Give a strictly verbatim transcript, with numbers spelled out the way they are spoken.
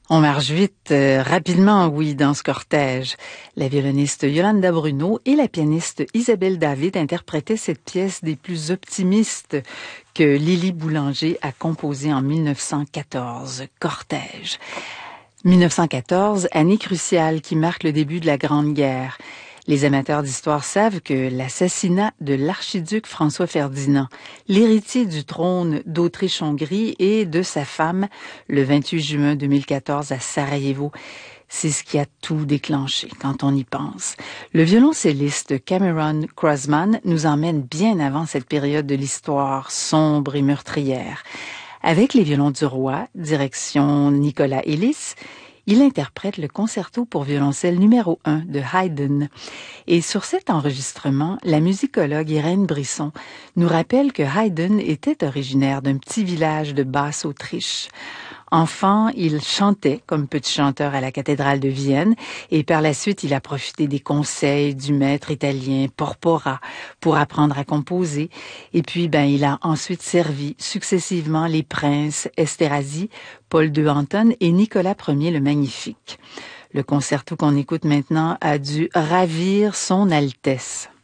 On marche vite, euh, rapidement, oui, dans ce cortège. La violoniste Yolanda Bruno et la pianiste Isabelle David interprétaient cette pièce des plus optimistes que Lily Boulanger a composée en mille neuf cent quatorze, Cortège. mille neuf cent quatorze, année cruciale qui marque le début de la Grande Guerre. Les amateurs d'histoire savent que l'assassinat de l'archiduc François Ferdinand, l'héritier du trône d'Autriche-Hongrie et de sa femme, le vingt-huit juin deux mille quatorze à Sarajevo, c'est ce qui a tout déclenché quand on y pense. Le violoncelliste Cameron Crossman nous emmène bien avant cette période de l'histoire sombre et meurtrière. Avec les violons du roi, direction Nicolas Ellis, il interprète le concerto pour violoncelle numéro un de Haydn. Et sur cet enregistrement, la musicologue Irène Brisson nous rappelle que Haydn était originaire d'un petit village de Basse-Autriche. Enfant, il chantait comme petit chanteur à la cathédrale de Vienne et par la suite, il a profité des conseils du maître italien Porpora pour apprendre à composer. Et puis, ben, il a ensuite servi successivement les princes Esterhazy, Paul deux Anton et Nicolas Ier le Magnifique. Le concerto qu'on écoute maintenant a dû ravir son Altesse.